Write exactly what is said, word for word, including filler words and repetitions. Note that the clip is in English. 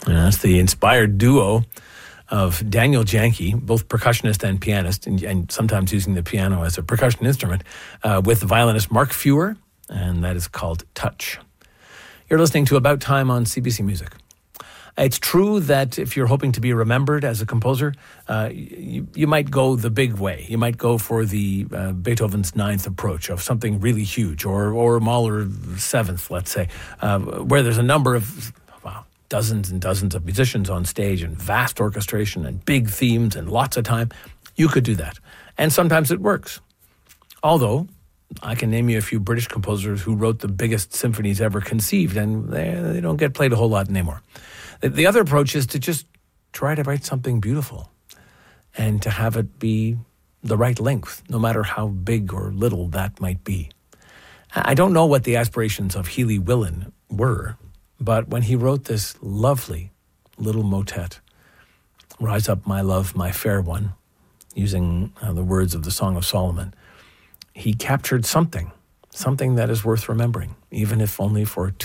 And that's the inspired duo of Daniel Janke, both percussionist and pianist, and, and sometimes using the piano as a percussion instrument, uh, with the violinist Mark Feuer, and that is called Touch. You're listening to About Time on C B C Music. It's true that if you're hoping to be remembered as a composer, uh, you, you might go the big way. You might go for the uh, Beethoven's Ninth approach of something really huge, or or Mahler's Seventh, let's say, uh, where there's a number of wow, dozens and dozens of musicians on stage and vast orchestration and big themes and lots of time. You could do that, and sometimes it works. Although I can name you a few British composers who wrote the biggest symphonies ever conceived, and they, they don't get played a whole lot anymore. The other approach is to just try to write something beautiful and to have it be the right length, no matter how big or little that might be. I don't know what the aspirations of Healy Willan were, but when he wrote this lovely little motet, Rise Up, My Love, My Fair One, using uh, the words of the Song of Solomon, he captured something, something that is worth remembering, even if only for